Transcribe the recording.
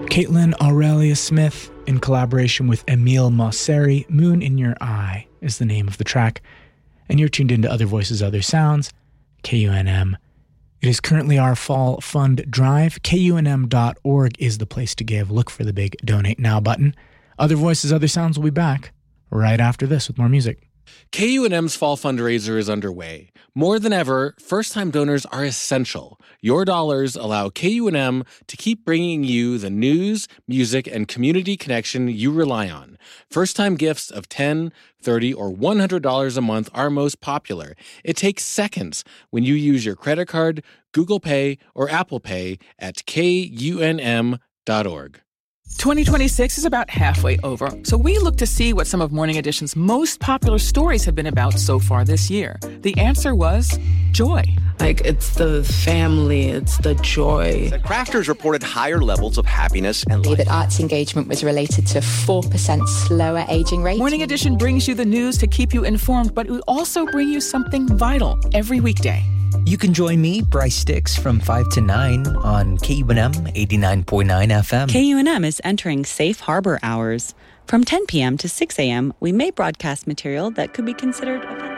Caitlin Aurelia Smith, in collaboration with Emile Mosseri, Moon in Your Eye is the name of the track. And you're tuned into Other Voices, Other Sounds, KUNM. It is currently our fall fund drive. KUNM.org is the place to give. Look for the big Donate Now button. Other Voices, Other Sounds will be back right after this with more music. KUNM's fall fundraiser is underway. More than ever, first-time donors are essential. Your dollars allow KUNM to keep bringing you the news, music, and community connection you rely on. First-time gifts of $10, $30, or $100 a month are most popular. It takes seconds when you use your credit card, Google Pay, or Apple Pay at KUNM.org. 2026 is about halfway over, so we look to see what some of Morning Edition's most popular stories have been about so far this year. The answer was joy. Like, it's the family, it's the joy. The crafters reported higher levels of happiness and life. That arts engagement was related to 4% slower aging rate. Morning Edition brings you the news to keep you informed, but we also bring you something vital every weekday. You can join me, Bryce Sticks, from 5 to 9 on KUNM 89.9 FM. KUNM is entering safe harbor hours. From 10 p.m. to 6 a.m., we may broadcast material that could be considered offensive.